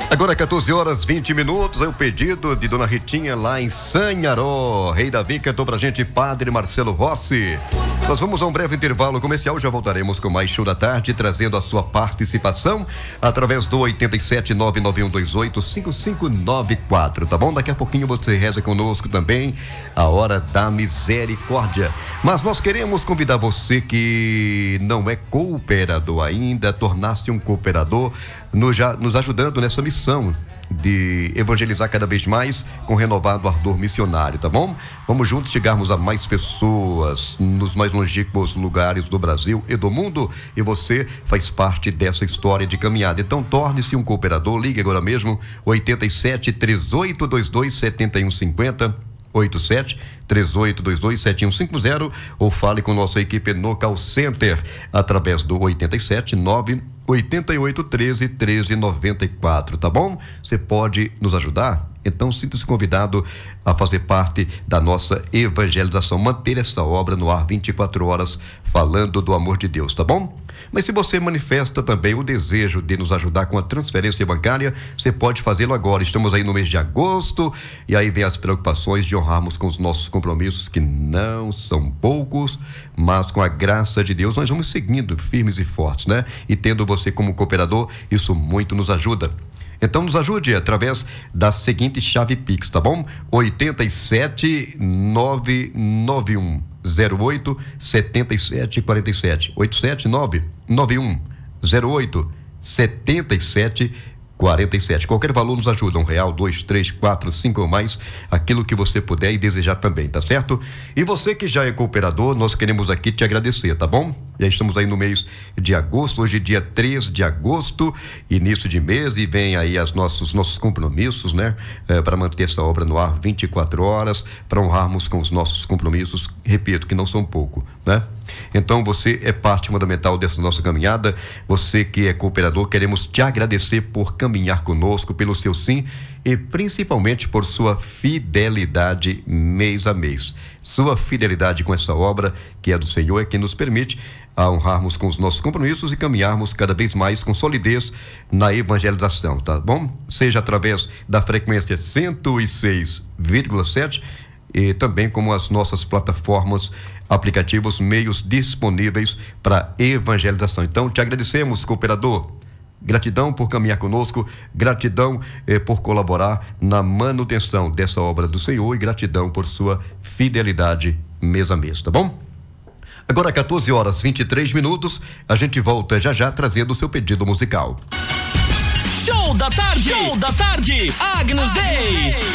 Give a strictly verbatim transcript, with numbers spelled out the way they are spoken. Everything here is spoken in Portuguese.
Agora quatorze horas vinte minutos, é o pedido de Dona Ritinha lá em Sanharó. Rei Davi cantou pra gente Padre Marcelo Rossi. Nós vamos a um breve intervalo comercial, já voltaremos com mais Show da Tarde, trazendo a sua participação através do oito sete nove nove um dois oito cinco cinco nove quatro, tá bom? Daqui a pouquinho você reza conosco também, a hora da misericórdia. Mas nós queremos convidar você que não é cooperador ainda, tornar-se um cooperador, nos, nos ajudando nessa missão de evangelizar cada vez mais com renovado ardor missionário, tá bom? Vamos juntos chegarmos a mais pessoas nos mais longínquos lugares do Brasil e do mundo, e você faz parte dessa história de caminhada. Então torne-se um cooperador, ligue agora mesmo oito sete três oito dois dois sete um cinco zero, oito sete três oito dois dois sete um cinco zero, ou fale com nossa equipe no call center através do oito sete nove oito oito um três um três nove quatro, tá bom? Você pode nos ajudar? Então sinta-se convidado a fazer parte da nossa evangelização, manter essa obra no ar vinte e quatro horas, falando do amor de Deus, tá bom? Mas se você manifesta também o desejo de nos ajudar com a transferência bancária, você pode fazê-lo agora. Estamos aí no mês de agosto e aí vem as preocupações de honrarmos com os nossos compromissos, que não são poucos, mas com a graça de Deus nós vamos seguindo firmes e fortes, né? E tendo você como cooperador, isso muito nos ajuda. Então nos ajude através da seguinte chave Pix, tá bom? oito sete nove nove um zero oito sete sete quatro sete, oito sete nove nove um zero oito sete sete quatro sete. Qualquer valor nos ajuda, um real, dois, três, quatro, cinco ou mais, aquilo que você puder e desejar também, tá certo? E você que já é cooperador, nós queremos aqui te agradecer, tá bom? Já estamos aí no mês de agosto, hoje é dia três de agosto, início de mês, e vem aí as nossos, nossos compromissos, né? É, para manter essa obra no ar vinte e quatro horas, para honrarmos com os nossos compromissos, repito, que não são pouco, né? Então você é parte fundamental dessa nossa caminhada. Você que é cooperador, queremos te agradecer por caminhar conosco, pelo seu sim e principalmente por sua fidelidade mês a mês. Sua fidelidade com essa obra que é do Senhor é quem nos permite a honrarmos com os nossos compromissos e caminharmos cada vez mais com solidez na evangelização, tá bom? Seja através da frequência cento e seis vírgula sete e também como as nossas plataformas, aplicativos, meios disponíveis para evangelização. Então te agradecemos, cooperador. Gratidão por caminhar conosco, gratidão eh, por colaborar na manutenção dessa obra do Senhor e gratidão por sua fidelidade mês a mês, tá bom? Agora quatorze horas vinte e três minutos, a gente volta já já trazendo o seu pedido musical. Show da tarde, show da tarde, Agnus Dei.